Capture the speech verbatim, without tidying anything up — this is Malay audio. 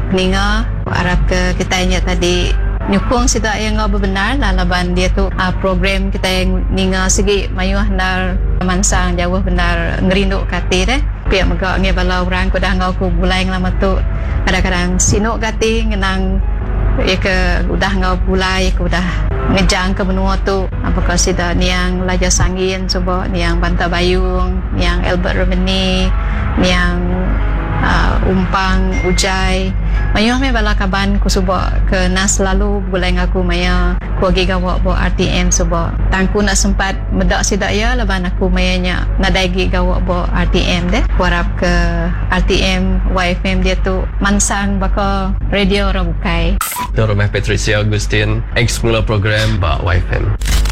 peninga harap ke kita ingat tadi nyukung sida yang ngau benar lalaban dia tu uh, program kita yang ninga segi mayuh nar mansang jauh benar ngerinduk kati deh pia megak nge bala orang ko dah ngau ku bulai lama tu kadang-kadang sinuk kati ngenang ya ke udah ngau bulai ku udah ngejang ke benua tu apakah sida niang laja sangin coba niang banta bayung niang Albert Romani niang uh, umpang ujai mayuh me bala kaban ku suba ke nas lalu bulai ngaku maya ku agi gawak bo R T M suba tangku nak sempat medak sidak ya laban aku mayanya nadagi gawak bo R T M deh ku harap ke R T M Y F M dia tu mansang baka radio orang bukai Itu Rumah Patricia Agustin, ex pengelola program Bak Y F M.